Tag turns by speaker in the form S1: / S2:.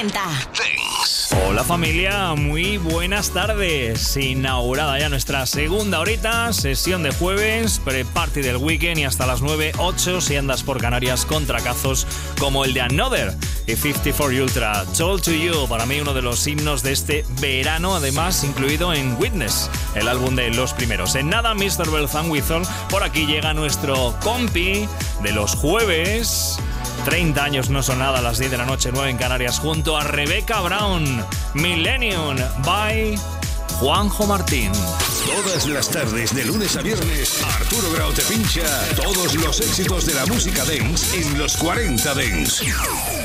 S1: 40.
S2: Hola familia, muy buenas tardes. Inaugurada ya nuestra segunda horita, sesión de jueves, pre-party del weekend y hasta las 9:08 si andas por Canarias con tracazos como el de Another y 54 Ultra. Told to You, para mí uno de los himnos de este verano, además incluido en Witness, el álbum de los primeros. En nada, Mr. Bells and Whistle, por aquí llega nuestro compi de los jueves. 30 años no son nada, a las 10 de la noche, 9 en Canarias, junto a Rebecca Brown. Millennium by Juanjo Martín.
S3: Todas las tardes, de lunes a viernes, Arturo Grau te pincha todos los éxitos de la música dance en los 40 Dance.